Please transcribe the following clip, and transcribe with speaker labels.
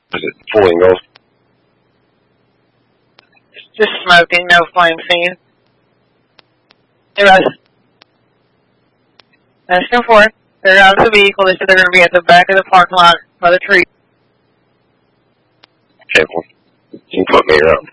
Speaker 1: Is it fully engulfed?
Speaker 2: Just smoking, no flame seen. Hey, Russ. Let's go for it. They're out of the vehicle. They said they're going to be at the back of the parking lot by the tree.
Speaker 1: Careful. You can put me around.